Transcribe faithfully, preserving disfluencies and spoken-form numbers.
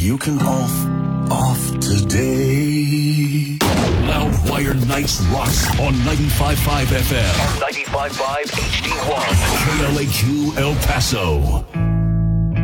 you can off, off today. Loudwire Nights rocks on ninety-five point five F M. ninety-five point five H D one. K L A Q El Paso.